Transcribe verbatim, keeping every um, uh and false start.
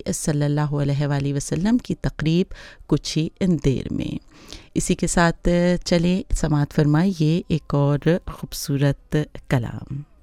सल्लल्लाहु अलैहि वसल्लम की तकरीब कुछ ही देर में। इसी के साथ चलें समाअत फरमाइए एक और ख़ूबसूरत कलाम।